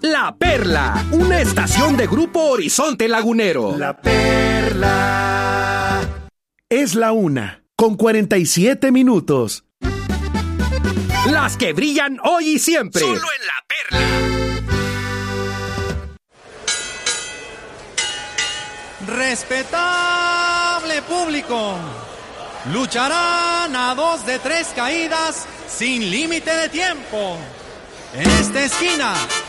La Perla, una estación de Grupo Horizonte Lagunero. La Perla. Es la 1:47. Las que brillan hoy y siempre. Solo en La Perla. Respetable público, lucharán a 2 de 3 caídas sin límite de tiempo. En esta esquina